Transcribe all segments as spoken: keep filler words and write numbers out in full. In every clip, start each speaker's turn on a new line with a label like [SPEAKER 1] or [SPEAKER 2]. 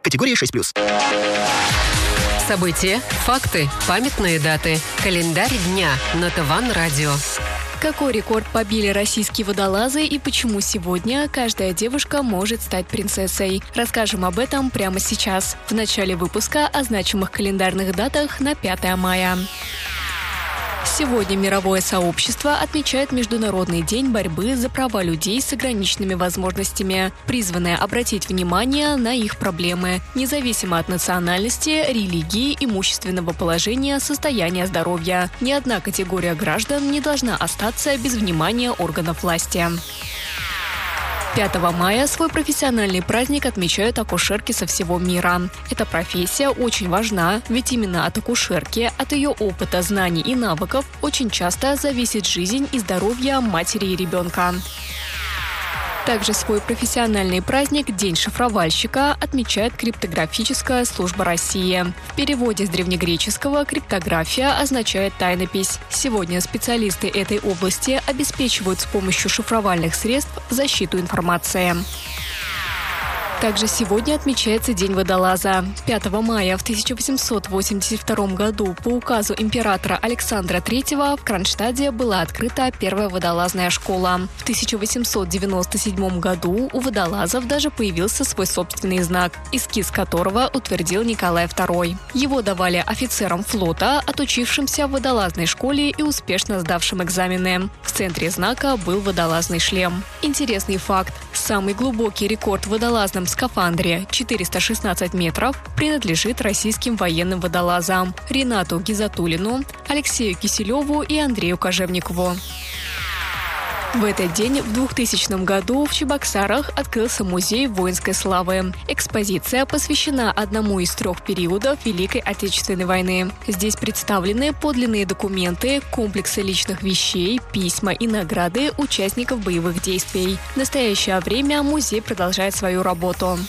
[SPEAKER 1] Категория шесть плюс.
[SPEAKER 2] События, факты, памятные даты. Календарь дня на ТВАН Радио.
[SPEAKER 3] Какой рекорд побили российские водолазы и почему сегодня каждая девушка может стать принцессой? Расскажем об этом прямо сейчас, в начале выпуска о значимых календарных датах на пятое мая. Сегодня мировое сообщество отмечает Международный день борьбы за права людей с ограниченными возможностями, призванное обратить внимание на их проблемы, независимо от национальности, религии, имущественного положения, состояния здоровья. Ни одна категория граждан не должна остаться без внимания органов власти. пятого мая свой профессиональный праздник отмечают акушерки со всего мира. Эта профессия очень важна, ведь именно от акушерки, от ее опыта, знаний и навыков очень часто зависит жизнь и здоровье матери и ребенка. Также свой профессиональный праздник День шифровальщика отмечает Криптографическая служба России. В переводе с древнегреческого криптография означает тайнопись. Сегодня специалисты этой области обеспечивают с помощью шифровальных средств защиту информации. Также сегодня отмечается День водолаза. пятого мая в тысяча восемьсот восемьдесят втором году по указу императора Александра третьего в Кронштадте была открыта первая водолазная школа. В тысяча восемьсот девяносто седьмом году у водолазов даже появился свой собственный знак, эскиз которого утвердил Николай второй. Его давали офицерам флота, отучившимся в водолазной школе и успешно сдавшим экзамены. В центре знака был водолазный шлем. Интересный факт. Самый глубокий рекорд в водолазном скафандре четыреста шестнадцать метров принадлежит российским военным водолазам Ренату Гизатуллину, Алексею Киселеву и Андрею Кожевникову. В этот день в двухтысячном году в Чебоксарах открылся музей воинской славы. Экспозиция посвящена одному из трех периодов Великой Отечественной войны. Здесь представлены подлинные документы, комплексы личных вещей, письма и награды участников боевых действий. В настоящее время музей продолжает свою работу.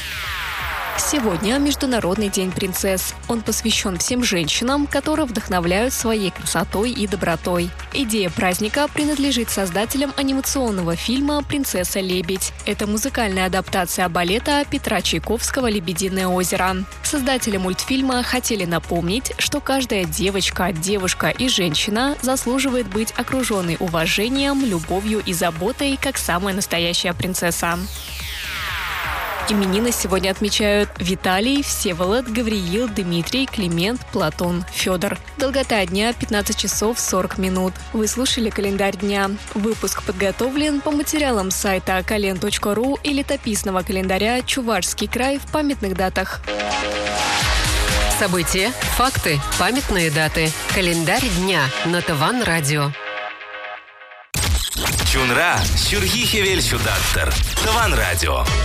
[SPEAKER 3] Сегодня Международный день принцесс. Он посвящен всем женщинам, которые вдохновляют своей красотой и добротой. Идея праздника принадлежит создателям анимационного фильма «Принцесса-лебедь». Это музыкальная адаптация балета Петра Чайковского «Лебединое озеро». Создатели мультфильма хотели напомнить, что каждая девочка, девушка и женщина заслуживает быть окруженной уважением, любовью и заботой, как самая настоящая принцесса. Именины сегодня отмечают Виталий, Всеволод, Гавриил, Дмитрий, Климент, Платон, Федор. Долгота дня пятнадцать часов сорок минут. Вы слушали календарь дня. Выпуск подготовлен по материалам сайта кален точка ру и летописного календаря «Чувашский край» в памятных датах.
[SPEAKER 2] События, факты, памятные даты. Календарь дня на ТВАН Радио.
[SPEAKER 4] Чунра, Сюргихевель Сюдаттер. ТВАН Радио.